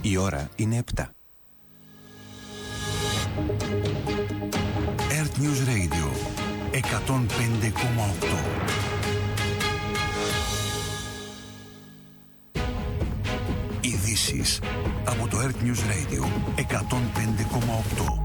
Η ώρα είναι 7. Earth News Radio 105,8. Ειδήσεις από το Earth News Radio 105,8.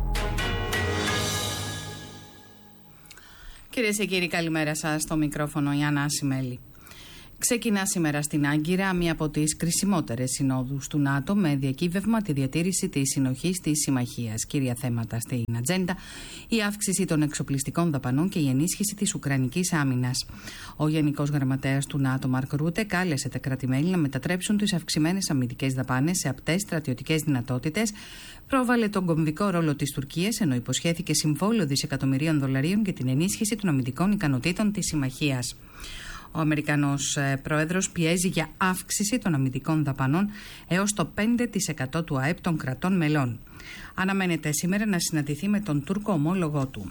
Κυρίες και κύριοι, καλημέρα σας. Στο μικρόφωνο η Άννα Ασημέλη. Ξεκινά σήμερα στην Άγκυρα μία από τις κρισιμότερες συνόδους του ΝΑΤΟ με διακύβευμα τη διατήρηση της συνοχής της συμμαχίας. Κύρια θέματα στην ατζέντα: η αύξηση των εξοπλιστικών δαπανών και η ενίσχυση της ουκρανικής άμυνας. Ο Γενικός Γραμματέας του ΝΑΤΟ, Μαρκ Ρούτε, κάλεσε τα κράτη-μέλη να μετατρέψουν τις αυξημένες αμυντικές δαπάνες σε απτές στρατιωτικές δυνατότητες. Πρόβαλε τον κομβικό ρόλο της Τουρκίας, ενώ υποσχέθηκε συμβόλαιο δισεκατομμυρίων δολαρίων για την ενίσχυση των αμυντικών ικανοτήτων της συμμαχίας. Ο Αμερικανός Πρόεδρος πιέζει για αύξηση των αμυντικών δαπανών έως το 5% του ΑΕΠ των κρατών μελών. Αναμένεται σήμερα να συναντηθεί με τον Τούρκο ομόλογό του.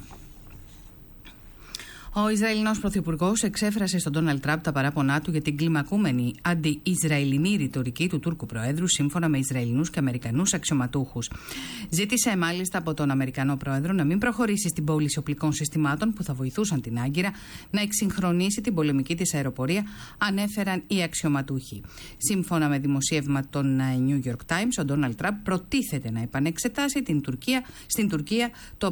Ο Ισραηλινός Πρωθυπουργός εξέφρασε στον Ντόναλντ Τραμπ τα παράπονά του για την κλιμακούμενη αντι-Ισραηλινή ρητορική του Τούρκου Προέδρου, σύμφωνα με Ισραηλινούς και Αμερικανούς αξιωματούχους. Ζήτησε μάλιστα από τον Αμερικανό Πρόεδρο να μην προχωρήσει στην πώληση οπλικών συστημάτων που θα βοηθούσαν την Άγκυρα να εξυγχρονίσει την πολεμική της αεροπορία, ανέφεραν οι αξιωματούχοι. Σύμφωνα με δημοσίευμα των New York Times, ο Ντόναλντ Τραμπ προτίθεται να επανεξετάσει στην Τουρκία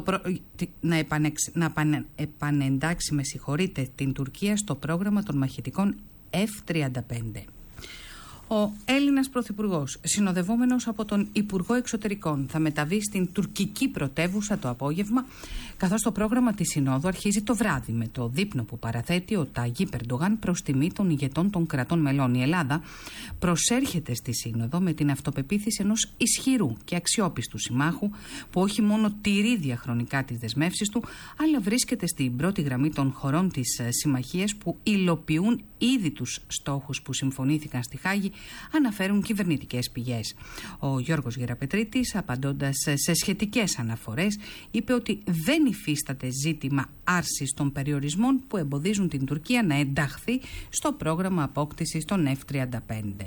να επανεντάξει την Τουρκία στο πρόγραμμα των μαχητικών F-35. Ο Έλληνας Πρωθυπουργός, συνοδευόμενος από τον Υπουργό Εξωτερικών, θα μεταβεί στην τουρκική πρωτεύουσα το απόγευμα, καθώς το πρόγραμμα της Συνόδου αρχίζει το βράδυ με το δείπνο που παραθέτει ο Ταγίπ Ερντογάν προς τιμή των ηγετών των κρατών μελών. Η Ελλάδα προσέρχεται στη Σύνοδο με την αυτοπεποίθηση ενός ισχυρού και αξιόπιστου συμμάχου που όχι μόνο τηρεί διαχρονικά τις δεσμεύσεις του, αλλά βρίσκεται στην πρώτη γραμμή των χωρών της συμμαχίας που υλοποιούν ήδη τους στόχους που συμφωνήθηκαν στη Χάγη, αναφέρουν κυβερνητικές πηγές. Ο Γιώργος Γεραπετρίτης, απαντώντας σε σχετικές αναφορές, είπε ότι δεν υφίσταται ζήτημα άρσης των περιορισμών που εμποδίζουν την Τουρκία να ενταχθεί στο πρόγραμμα απόκτησης των F-35.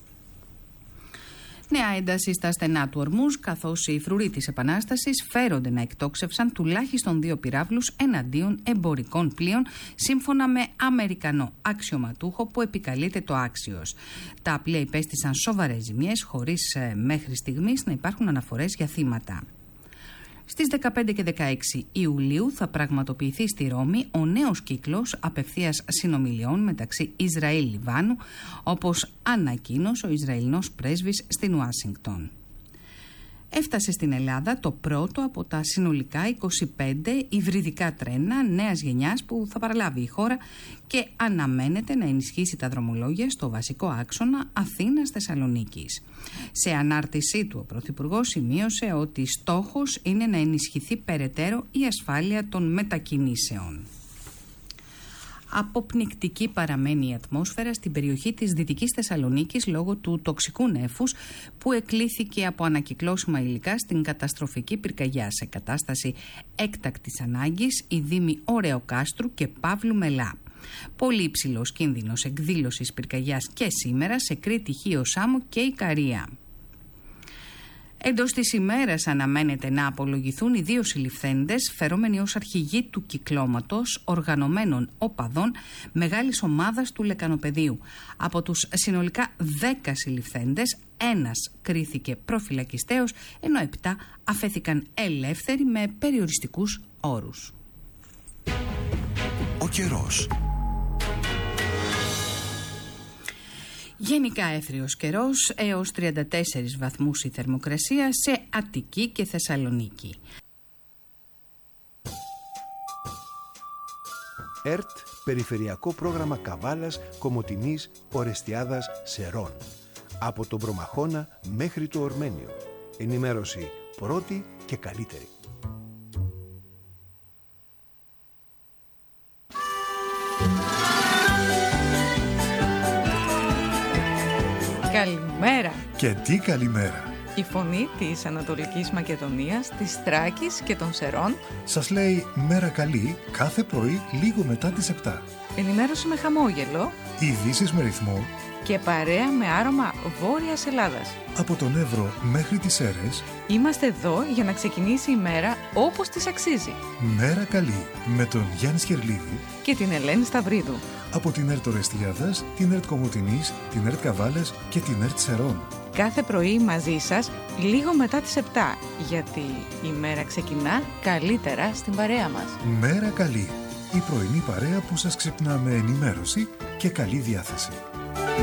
Νέα ένταση στα στενά του Ορμούζ, καθώς οι φρουροί της Επανάστασης φέρονται να εκτόξευσαν τουλάχιστον 2 πυράβλους εναντίον εμπορικών πλοίων, σύμφωνα με Αμερικανό αξιωματούχο που επικαλείται το Άξιος. Τα πλοία υπέστησαν σοβαρές ζημιές, χωρίς μέχρι στιγμής να υπάρχουν αναφορές για θύματα. Στις 15 και 16 Ιουλίου θα πραγματοποιηθεί στη Ρώμη ο νέος κύκλος απευθείας συνομιλιών μεταξύ Ισραήλ-Λιβάνου, όπως ανακοίνωσε ο Ισραηλινός πρέσβης στην Ουάσιγκτον. Έφτασε στην Ελλάδα το πρώτο από τα συνολικά 25 υβριδικά τρένα νέας γενιάς που θα παραλάβει η χώρα και αναμένεται να ενισχύσει τα δρομολόγια στο βασικό άξονα Αθήνας-Θεσσαλονίκης. Σε ανάρτησή του, ο Πρωθυπουργός σημείωσε ότι στόχος είναι να ενισχυθεί περαιτέρω η ασφάλεια των μετακινήσεων. Αποπνικτική παραμένει η ατμόσφαιρα στην περιοχή της Δυτικής Θεσσαλονίκης λόγω του τοξικού νέφους που εκλήθηκε από ανακυκλώσιμα υλικά στην καταστροφική πυρκαγιά. Σε κατάσταση έκτακτης ανάγκης οι δήμοι Ωρεοκάστρου και Παύλου Μελά. Πολύ υψηλός κίνδυνος εκδήλωσης πυρκαγιάς και σήμερα σε Κρήτη, Χίο, Σάμο και Ικαρία. Εντός της ημέρας αναμένεται να απολογηθούν οι 2 συλληφθέντες φερόμενοι ως αρχηγοί του κυκλώματος οργανωμένων οπαδών μεγάλης ομάδας του Λεκανοπεδίου. Από τους συνολικά 10 συλληφθέντες, 1 κρίθηκε προφυλακιστέος, ενώ 7 αφέθηκαν ελεύθεροι με περιοριστικούς όρους. Ο καιρός. Γενικά έθριος καιρός, έως 34 βαθμούς η θερμοκρασία σε Αττική και Θεσσαλονίκη. ΕΡΤ, Περιφερειακό Πρόγραμμα Καβάλας, Κομοτηνής, Ορεστιάδας, Σερών. Από τον Προμαχώνα μέχρι το Ορμένιο. Ενημέρωση πρώτη και καλύτερη. Καλημέρα. Και τι καλημέρα. Η φωνή της Ανατολικής Μακεδονίας, της Θράκης και των Σερών σας λέει μέρα καλή κάθε πρωί λίγο μετά τις 7. Ενημέρωση με χαμόγελο. Ειδήσεις με ρυθμό. και παρέα με άρωμα Βόρειας Ελλάδας. Από τον Εύρο μέχρι τις Σέρρες. Είμαστε εδώ για να ξεκινήσει η μέρα όπως της αξίζει. Μέρα καλή με τον Γιάννη Σκερλίδη Και την Ελένη Σταυρίδου. από την ΕΡΤ Ορεστιάδας, την ΕΡΤ Κομοτηνής, την ΕΡΤ Καβάλας και την ΕΡΤ Σερών. Κάθε πρωί μαζί σας, λίγο μετά τις 7, γιατί η μέρα ξεκινά καλύτερα στην παρέα μας. Μέρα καλή. Η πρωινή παρέα που σας ξυπνά με ενημέρωση και καλή διάθεση.